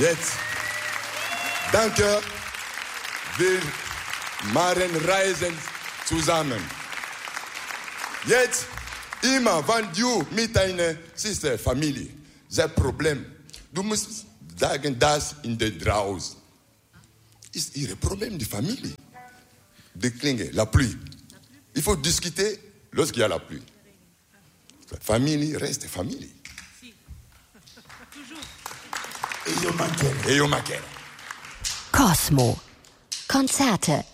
Jetzt, danke, wir machen Reisen zusammen. Jetzt, immer, wenn du mit deiner Familie das Problem, du musst sagen, das in der draußen ist ihr Problem, die Familie. Die Klinge, la pluie. Il faut discuter lorsqu'il y a la pluie. Famille reste famille. Cosmo. Konzerte